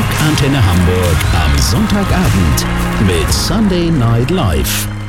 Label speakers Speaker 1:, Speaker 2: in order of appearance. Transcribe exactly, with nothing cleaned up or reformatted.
Speaker 1: Antenne Hamburg am Sonntagabend mit Sunday Night Live.